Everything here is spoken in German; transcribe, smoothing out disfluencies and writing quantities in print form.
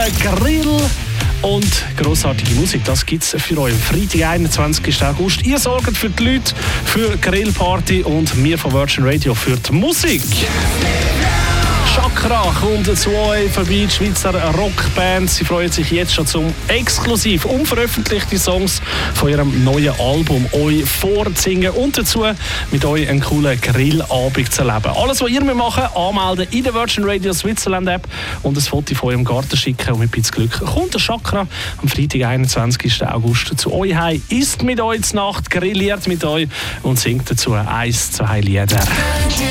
Grill und grossartige Musik. Das gibt es für euch am Freitag, 21. August. Ihr sorgt für die Leute, für Grillparty und wir von Virgin Radio für die Musik. Chakra kommt zu euch vorbei, die Schweizer Rockband. Sie freuen sich jetzt schon zum exklusiv unveröffentlichte Songs von ihrem neuen Album euch vorzusingen und dazu mit euch einen coolen Grillabend zu erleben. Alles, was ihr machen müsst, anmelden in der Virgin Radio Switzerland App und ein Foto von eurem Garten schicken und mit ein bisschen Glück kommt der Chakra am Freitag, 21. August zu euch heim, isst mit euch zur Nacht, grilliert mit euch und singt dazu 1, 2 Lieder.